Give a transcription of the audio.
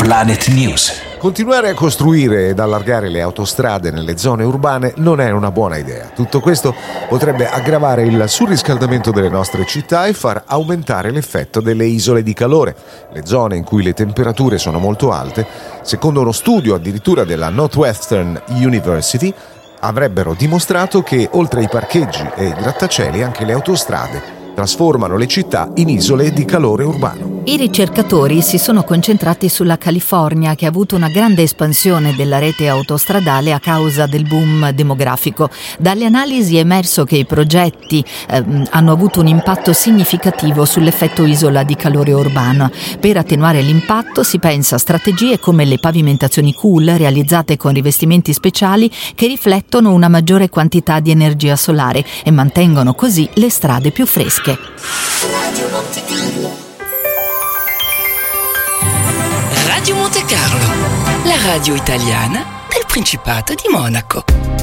Planet News. Continuare a costruire ed allargare le autostrade nelle zone urbane non è una buona idea. Tutto questo potrebbe aggravare il surriscaldamento delle nostre città e far aumentare l'effetto delle isole di calore. Le zone in cui le temperature sono molto alte, secondo uno studio addirittura della Northwestern University, avrebbero dimostrato che oltre ai parcheggi e ai grattacieli anche le autostrade trasformano le città in isole di calore urbano. I ricercatori si sono concentrati sulla California, che ha avuto una grande espansione della rete autostradale a causa del boom demografico. Dalle analisi è emerso che i progetti hanno avuto un impatto significativo sull'effetto isola di calore urbano. Per attenuare l'impatto si pensa a strategie come le pavimentazioni cool realizzate con rivestimenti speciali che riflettono una maggiore quantità di energia solare e mantengono così le strade più fresche. Radio Monte Carlo, la radio italiana del Principato di Monaco.